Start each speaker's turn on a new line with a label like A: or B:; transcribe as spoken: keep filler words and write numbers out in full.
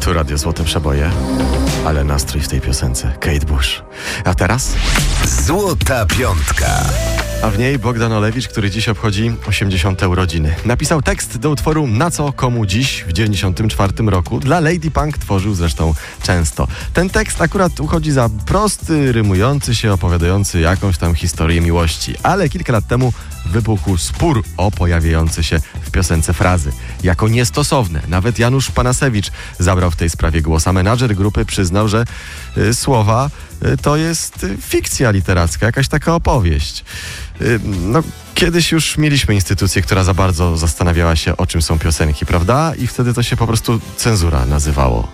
A: Tu Radio Złote Przeboje, ale nastrój w tej piosence Kate Bush. A teraz?
B: Złota Piątka.
A: A w niej Bogdan Olewicz, który dziś obchodzi osiemdziesiąte urodziny. Napisał tekst do utworu Na co komu dziś w dziewięćdziesiątym czwartym roku. Dla Lady Punk tworzył zresztą często. Ten tekst akurat uchodzi za prosty, rymujący się, opowiadający jakąś tam historię miłości. Ale kilka lat temu wybuchł spór o pojawiające się w piosence frazy. Jako niestosowne. Nawet Janusz Panasewicz zabrał w tej sprawie głos, a menadżer grupy przyznał, że y, słowa y, to jest y, fikcja literacka, jakaś taka opowieść. Y, no, kiedyś już mieliśmy instytucję, która za bardzo zastanawiała się, o czym są piosenki, prawda? I wtedy to się po prostu cenzura nazywało.